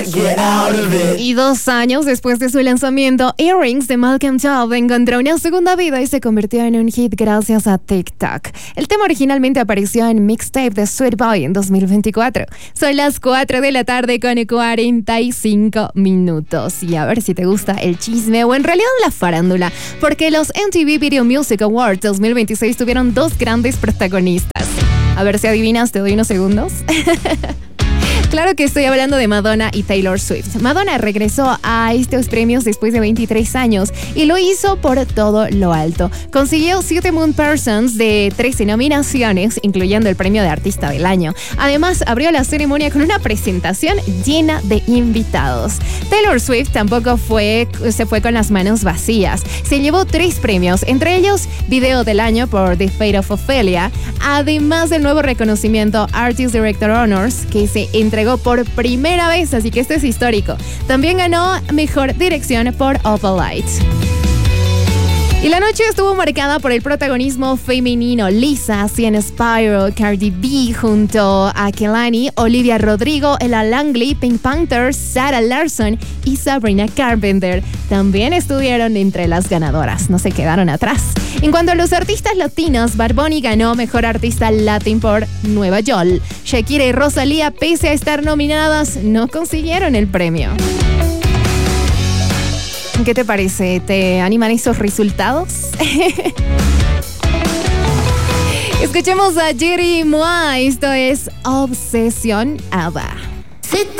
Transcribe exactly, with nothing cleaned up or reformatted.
Get out of it. Y dos años después de su lanzamiento, Earrings de Malcolm Todd encontró una segunda vida y se convirtió en un hit gracias a TikTok. El tema originalmente apareció en Mixtape de Sweet Boy en dos mil veinticuatro. Son las cuatro de la tarde con cuarenta y cinco minutos. Y a ver si te gusta el chisme o en realidad la farándula, porque los M T V Video Music Awards dos mil veintiséis tuvieron dos grandes protagonistas. A ver si adivinas, te doy unos segundos. Claro que estoy hablando de Madonna y Taylor Swift. Madonna regresó a estos premios después de veintitrés años y lo hizo por todo lo alto. Consiguió siete Moon Persons de trece nominaciones, incluyendo el premio de Artista del Año. Además, abrió la ceremonia con una presentación llena de invitados. Taylor Swift tampoco fue, se fue con las manos vacías. Se llevó tres premios, entre ellos Video del Año por The Fate of Ophelia, además del nuevo reconocimiento Artist Director Honors, que se entregó por primera vez, así que esto es histórico. También ganó Mejor Dirección por Opalite. Y la noche estuvo marcada por el protagonismo femenino. Lisa, Sienna Spyro, Cardi B junto a Kehlani, Olivia Rodrigo, Ella Langley, Pink Panther, Sarah Larson y Sabrina Carpenter también estuvieron entre las ganadoras, no se quedaron atrás. En cuanto a los artistas latinos, Bad Bunny ganó Mejor Artista Latin por Nueva York. Shakira y Rosalía, pese a estar nominadas, no consiguieron el premio. ¿Qué te parece? ¿Te animan esos resultados? Escuchemos a Jerry Mois. Esto es Obsesionada.